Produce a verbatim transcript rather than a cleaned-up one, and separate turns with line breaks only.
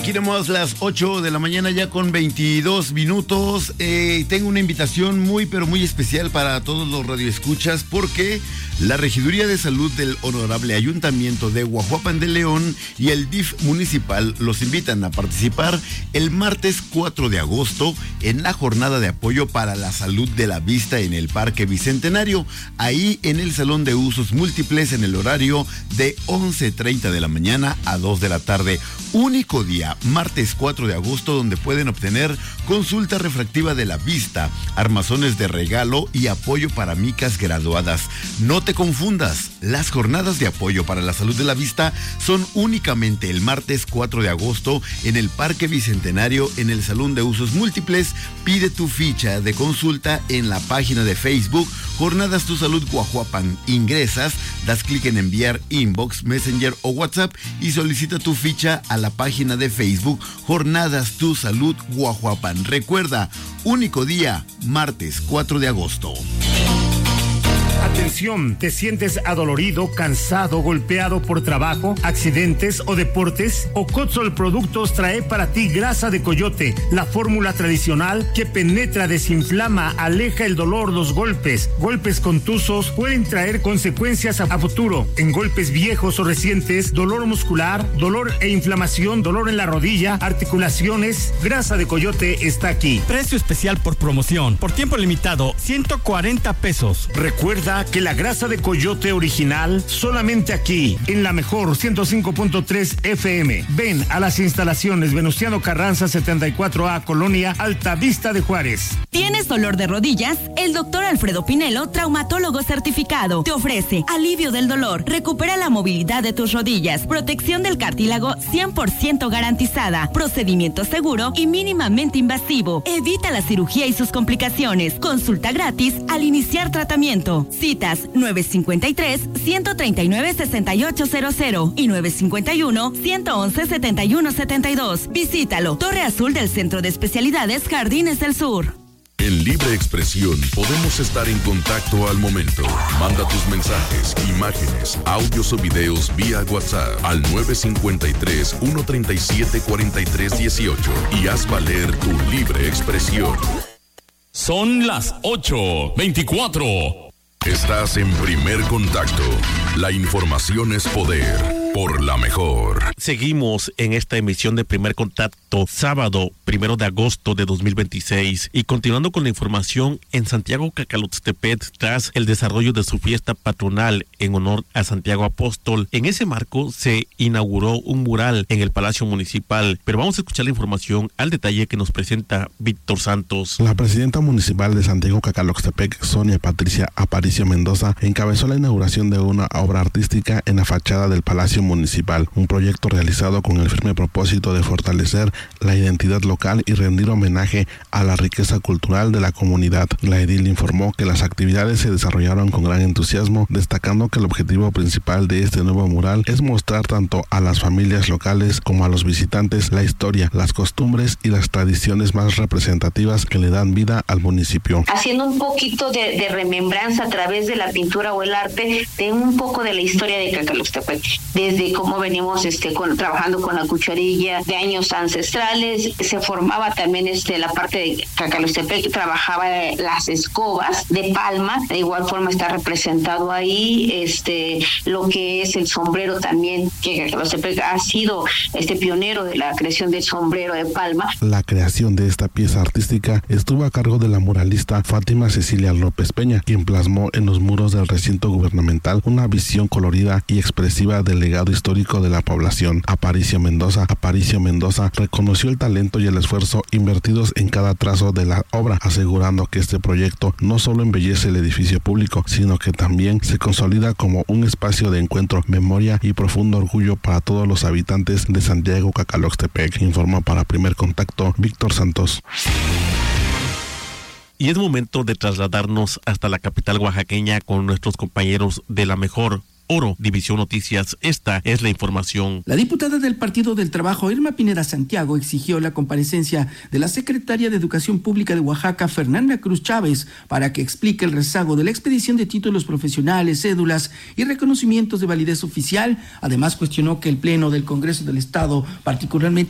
Queremos las ocho de la mañana ya con veintidós minutos. Eh, tengo una invitación muy pero muy especial para todos los radioescuchas porque la Regiduría de Salud del Honorable Ayuntamiento de Guajuapan de León y el D I F municipal los invitan a participar el martes cuatro de agosto en la jornada de apoyo para la salud de la vista en el Parque Bicentenario, ahí en el Salón de Usos Múltiples en el horario de once treinta de la mañana a dos de la tarde. Único día, martes cuatro de agosto, donde pueden obtener consulta refractiva de la vista, armazones de regalo y apoyo para micas graduadas. No te confundas, las jornadas de apoyo para la salud de la vista son únicamente el martes cuatro de agosto en el Parque Bicentenario en el Salón de Usos Múltiples. Pide tu ficha de consulta en la página de Facebook Jornadas Tu Salud Guajuapan. Ingresas, das clic en enviar inbox, messenger o WhatsApp y solicita tu ficha a la página de Facebook Jornadas Tu Salud Guajuapan. Recuerda, único día, martes cuatro de agosto.
Atención, ¿te sientes adolorido, cansado, golpeado por trabajo, accidentes o deportes? Ocotzol Productos trae para ti grasa de coyote, la fórmula tradicional que penetra, desinflama, aleja el dolor, los golpes. Golpes contusos pueden traer consecuencias a futuro. En golpes viejos o recientes, dolor muscular, dolor e inflamación, dolor en la rodilla, articulaciones, grasa de coyote está aquí.
Precio especial por promoción, por tiempo limitado, ciento cuarenta pesos.
Recuerda que la grasa de coyote original solamente aquí, en la mejor ciento cinco punto tres F M. Ven a las instalaciones Venustiano Carranza setenta y cuatro A, Colonia Altavista de Juárez.
¿Tienes dolor de rodillas? El doctor Alfredo Pinelo, traumatólogo certificado, te ofrece alivio del dolor, recupera la movilidad de tus rodillas, protección del cartílago cien por ciento garantizada, procedimiento seguro y mínimamente invasivo, evita la cirugía y sus complicaciones, consulta gratis al iniciar tratamiento. Citas nueve cinco tres, uno tres nueve, seis ocho cero cero y nueve cinco uno, uno uno uno, siete uno siete dos. Visítalo. Torre Azul del Centro de Especialidades Jardines del Sur.
En Libre Expresión podemos estar en contacto al momento. Manda tus mensajes, imágenes, audios o videos vía WhatsApp al nueve cinco tres, uno tres siete, cuatro tres uno ocho y haz valer tu libre expresión.
Son las ocho veinticuatro.
Estás en Primer Contacto. La información es poder. Por la mejor.
Seguimos en esta emisión de Primer Contacto, sábado primero de agosto de dos mil veintiséis, y continuando con la información, en Santiago Cacaloxtepec, tras el desarrollo de su fiesta patronal en honor a Santiago Apóstol, en ese marco se inauguró un mural en el Palacio Municipal. Pero vamos a escuchar la información al detalle que nos presenta Víctor Santos.
La presidenta municipal de Santiago Cacaloxtepec, Sonia Patricia Aparicio Mendoza, encabezó la inauguración de una obra artística en la fachada del Palacio Municipal, un proyecto realizado con el firme propósito de fortalecer la identidad local y rendir homenaje a la riqueza cultural de la comunidad. La edil informó que las actividades se desarrollaron con gran entusiasmo, destacando que el objetivo principal de este nuevo mural es mostrar tanto a las familias locales como a los visitantes la historia, las costumbres y las tradiciones más representativas que le dan vida al municipio.
Haciendo un poquito de, de remembranza a través de la pintura o el arte de un poco de la historia de Cacaloxtepec, desde cómo venimos este, con, trabajando con la cucharilla de años ancestrales. Se formaba también este, la parte de Cacaloxtepec, trabajaba las escobas de palma, de igual forma está representado ahí este, lo que es el sombrero también, que Cacaloxtepec ha sido este pionero de la creación del sombrero de palma.
La creación de esta pieza artística estuvo a cargo de la muralista Fátima Cecilia López Peña, quien plasmó en los muros del recinto gubernamental una visión colorida y expresiva del legado histórico de la población. Aparicio Mendoza, Aparicio Mendoza reconoció el talento y el esfuerzo invertidos en cada trazo de la obra, asegurando que este proyecto no solo embellece el edificio público, sino que también se consolida como un espacio de encuentro, memoria y profundo orgullo para todos los habitantes de Santiago Cacaloxtepec. Informa para Primer Contacto Víctor Santos.
Y es momento de trasladarnos hasta la capital oaxaqueña con nuestros compañeros de La Mejor. Oro, División Noticias. Esta es la información.
La diputada del Partido del Trabajo, Irma Pineda Santiago, exigió la comparecencia de la secretaria de Educación Pública de Oaxaca, Fernanda Cruz Chávez, para que explique el rezago de la expedición de títulos profesionales, cédulas y reconocimientos de validez oficial. Además, cuestionó que el Pleno del Congreso del Estado, particularmente